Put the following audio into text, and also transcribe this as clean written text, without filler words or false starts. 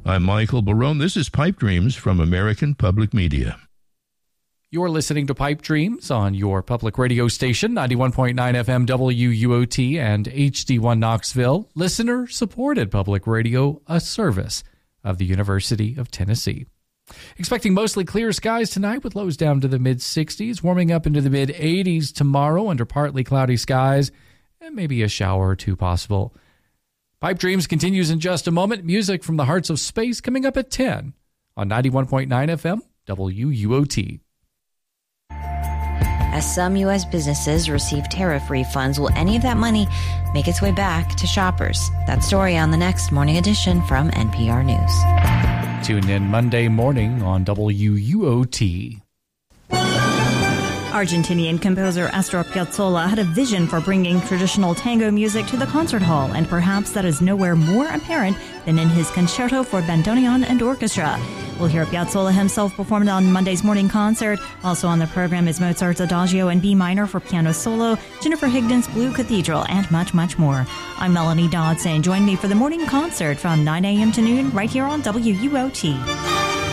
I'm Michael Barone. This is Pipe Dreams from American Public Media. You're listening to Pipe Dreams on your public radio station, 91.9 FM WUOT and HD1 Knoxville, listener-supported public radio, a service of the University of Tennessee. Expecting mostly clear skies tonight with lows down to the mid-60s, warming up into the mid-80s tomorrow under partly cloudy skies, and maybe a shower or two possible. Pipe Dreams continues in just a moment. Music from the Hearts of Space coming up at 10 on 91.9 FM WUOT. As some U.S. businesses receive tariff refunds, will any of that money make its way back to shoppers? That story on the next Morning Edition from NPR News. Tune in Monday morning on WUOT. Argentinian composer Astor Piazzolla had a vision for bringing traditional tango music to the concert hall, and perhaps that is nowhere more apparent than in his concerto for bandoneon and orchestra. We'll hear Piazzolla himself performed on Monday's morning concert. Also on the program is Mozart's Adagio in B minor for piano solo, Jennifer Higdon's Blue Cathedral, and much, much more. I'm Melanie Dodson. Join me for the morning concert from 9 a.m. to noon right here on WUOT.